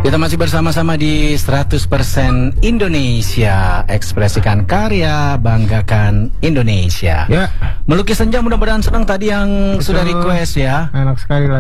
Kita masih bersama-sama di 100% Indonesia. Ekspresikan karya, banggakan Indonesia. Ya. Melukis senja, mudah-mudahan senang tadi yang sudah request ya. Enak sekali lah.